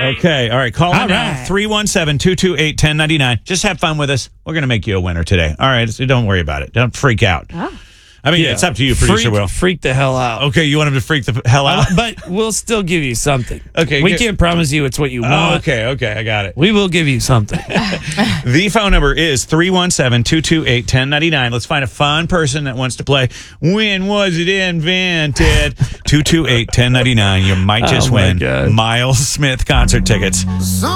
Okay. All right. Call in now. right. 317-228-1099. Just have fun with us. We're going to make you a winner today. All right. So don't worry about it. Don't freak out. Oh. I mean, it's up to you, Producer Will. Freak the hell out. Okay. You want him to freak the hell out? But we'll still give you something. Okay, We good. can't promise you it's what you want. Oh, okay. I got it. We will give you something. The phone number is 317-228-1099. Let's find a fun person that wants to play. When was it invented? 228-1099. You might just Oh, my win God. Miles Smith concert tickets.